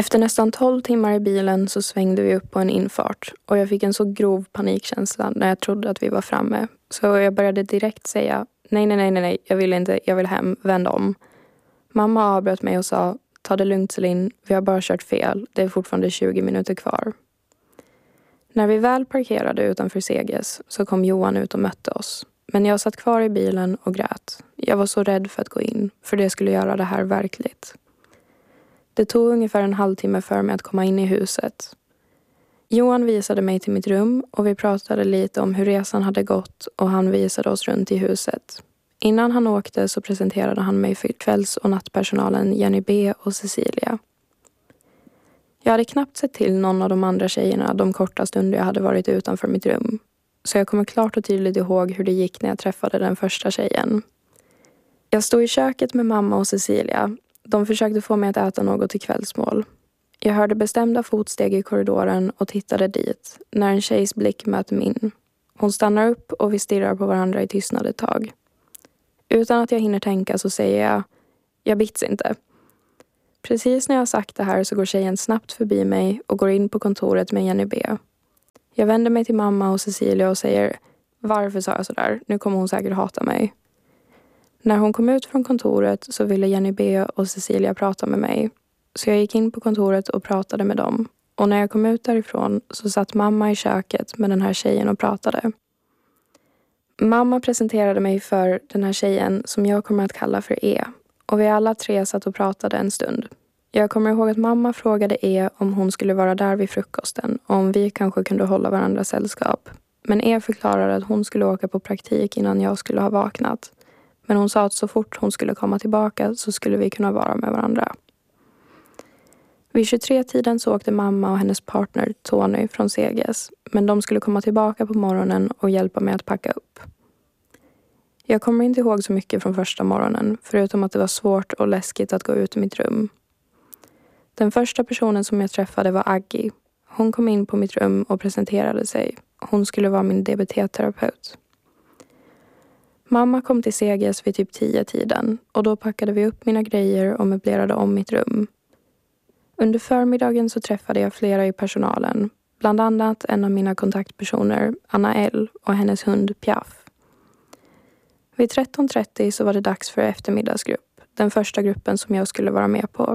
Efter nästan 12 timmar i bilen så svängde vi upp på en infart och jag fick en så grov panikkänsla när jag trodde att vi var framme. Så jag började direkt säga nej, jag vill inte, jag vill hem, vänd om. Mamma avbröt mig och sa, ta det lugnt Celine, vi har bara kört fel, det är fortfarande 20 minuter kvar. När vi väl parkerade utanför Seges så kom Johan ut och mötte oss. Men jag satt kvar i bilen och grät. Jag var så rädd för att gå in, för det skulle göra det här verkligt. Det tog ungefär en halvtimme för mig att komma in i huset. Johan visade mig till mitt rum och vi pratade lite om hur resan hade gått och han visade oss runt i huset. Innan han åkte så presenterade han mig för kvälls- och nattpersonalen Jenny B och Cecilia. Jag hade knappt sett till någon av de andra tjejerna de korta stunder jag hade varit utanför mitt rum. Så jag kommer klart och tydligt ihåg hur det gick när jag träffade den första tjejen. Jag stod i köket med mamma och Cecilia. De försökte få mig att äta något till kvällsmål. Jag hörde bestämda fotsteg i korridoren och tittade dit när en tjejs blick mötte min. Hon stannar upp och vi stirrar på varandra i tystnad ett tag. Utan att jag hinner tänka så säger jag bits inte. Precis när jag har sagt det här så går tjejen snabbt förbi mig och går in på kontoret med Jenny B. Jag vänder mig till mamma och Cecilia och säger, varför sa jag sådär? Nu kommer hon säkert hata mig. När hon kom ut från kontoret så ville Jenny B och Cecilia prata med mig. Så jag gick in på kontoret och pratade med dem. Och när jag kom ut därifrån så satt mamma i köket med den här tjejen och pratade. Mamma presenterade mig för den här tjejen som jag kommer att kalla för E. Och vi alla tre satt och pratade en stund. Jag kommer ihåg att mamma frågade E om hon skulle vara där vid frukosten och om vi kanske kunde hålla varandra sällskap. Men E förklarade att hon skulle åka på praktik innan jag skulle ha vaknat. Men hon sa att så fort hon skulle komma tillbaka så skulle vi kunna vara med varandra. Vid 23-tiden så åkte mamma och hennes partner Tony från Seges. Men de skulle komma tillbaka på morgonen och hjälpa mig att packa upp. Jag kommer inte ihåg så mycket från första morgonen, förutom att det var svårt och läskigt att gå ut i mitt rum. Den första personen som jag träffade var Aggie. Hon kom in på mitt rum och presenterade sig. Hon skulle vara min DBT-terapeut. Mamma kom till Seges vid typ 10-tiden och då packade vi upp mina grejer och möblerade om mitt rum. Under förmiddagen så träffade jag flera i personalen, bland annat en av mina kontaktpersoner, Anna L, och hennes hund Piaf. Vid 13.30 så var det dags för eftermiddagsgrupp, den första gruppen som jag skulle vara med på.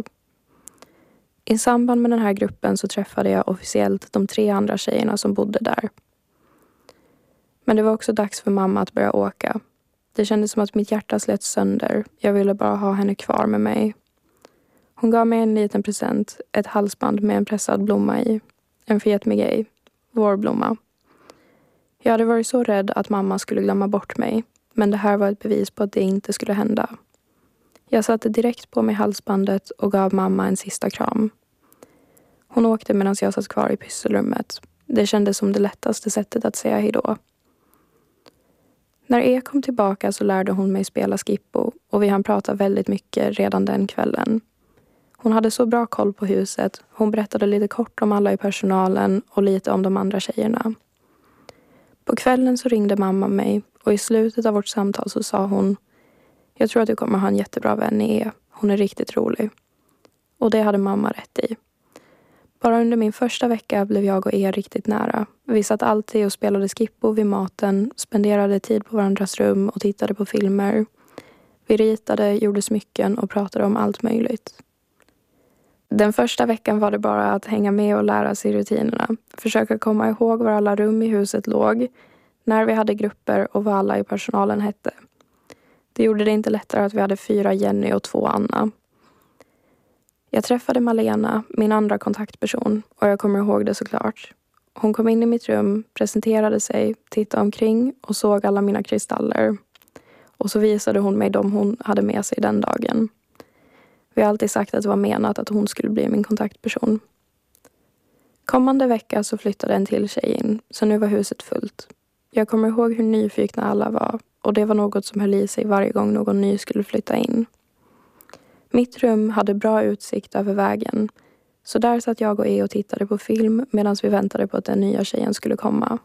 I samband med den här gruppen så träffade jag officiellt de 3 andra tjejerna som bodde där. Men det var också dags för mamma att börja åka. Det kändes som att mitt hjärta slet sönder. Jag ville bara ha henne kvar med mig. Hon gav mig en liten present, ett halsband med en pressad blomma i. En Fiat Migay, vår blomma. Jag hade varit så rädd att mamma skulle glömma bort mig. Men det här var ett bevis på att det inte skulle hända. Jag satte direkt på mig halsbandet och gav mamma en sista kram. Hon åkte medan jag satt kvar i pysselrummet. Det kändes som det lättaste sättet att säga hejdå. När E kom tillbaka så lärde hon mig spela skippo och vi hann prata väldigt mycket redan den kvällen. Hon hade så bra koll på huset. Hon berättade lite kort om alla i personalen och lite om de andra tjejerna. På kvällen så ringde mamma mig och i slutet av vårt samtal så sa hon, jag tror att du kommer ha en jättebra vän i E. Hon är riktigt rolig. Och det hade mamma rätt i. Bara under min första vecka blev jag och E riktigt nära. Vi satt alltid och spelade skippo vid maten, spenderade tid på varandras rum och tittade på filmer. Vi ritade, gjorde smycken och pratade om allt möjligt. Den första veckan var det bara att hänga med och lära sig rutinerna. Försöka komma ihåg var alla rum i huset låg, när vi hade grupper och vad alla i personalen hette. Det gjorde det inte lättare att vi hade 4 Jenny och 2 Anna. Jag träffade Malena, min andra kontaktperson, och jag kommer ihåg det såklart. Hon kom in i mitt rum, presenterade sig, tittade omkring och såg alla mina kristaller. Och så visade hon mig de hon hade med sig den dagen. Vi har alltid sagt att det var menat att hon skulle bli min kontaktperson. Kommande vecka så flyttade en till tjej in, så nu var huset fullt. Jag kommer ihåg hur nyfikna alla var, och det var något som höll i sig varje gång någon ny skulle flytta in. Mitt rum hade bra utsikt över vägen, så där satt jag och E och tittade på film medan vi väntade på att den nya tjejen skulle komma.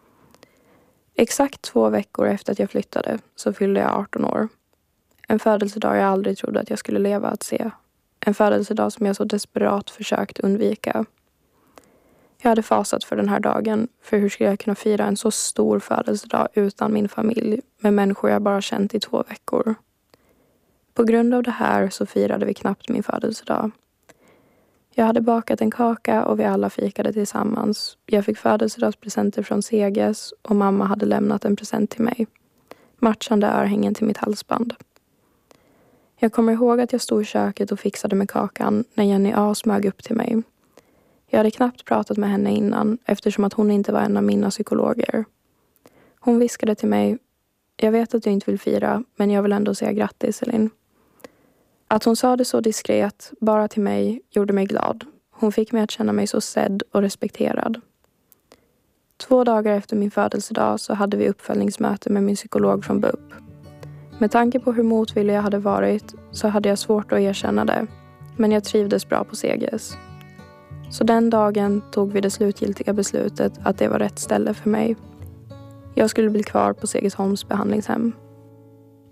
Exakt 2 veckor efter att jag flyttade så fyllde jag 18 år. En födelsedag jag aldrig trodde att jag skulle leva att se. En födelsedag som jag så desperat försökt undvika. Jag hade fasat för den här dagen, för hur skulle jag kunna fira en så stor födelsedag utan min familj med människor jag bara känt i 2 veckor. På grund av det här så firade vi knappt min födelsedag. Jag hade bakat en kaka och vi alla fikade tillsammans. Jag fick födelsedagspresenter från Seges och mamma hade lämnat en present till mig. Matchande örhängen till mitt halsband. Jag kommer ihåg att jag stod i köket och fixade med kakan när Jenny A smög upp till mig. Jag hade knappt pratat med henne innan eftersom att hon inte var en av mina psykologer. Hon viskade till mig: jag vet att du inte vill fira, men jag vill ändå säga grattis, Elin. Att hon sa det så diskret, bara till mig, gjorde mig glad. Hon fick mig att känna mig så sedd och respekterad. 2 dagar efter min födelsedag så hade vi uppföljningsmöte med min psykolog från BUP. Med tanke på hur motvillig jag hade varit så hade jag svårt att erkänna det, men jag trivdes bra på Seges. Så den dagen tog vi det slutgiltiga beslutet att det var rätt ställe för mig. Jag skulle bli kvar på Segesholms behandlingshem.